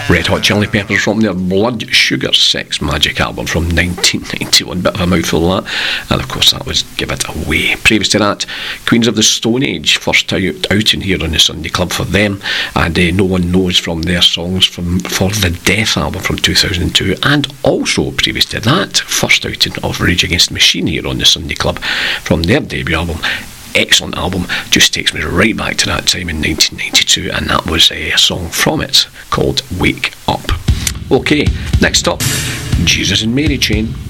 Red Hot Chili Peppers from their Blood Sugar Sex Magik album from 1991. Bit of a mouthful, that. And of course that was Give It Away. Previous to that, Queens of the Stone Age, first outing here on the Sunday Club for them, and No One Knows from their songs for the Death album from 2002. And also previous to that, first outing of Rage Against the Machine here on the Sunday Club from their debut album. Excellent album, just takes me right back to that time in 1992, and that was a song from it called Wake Up. Okay, next up, Jesus and Mary Chain.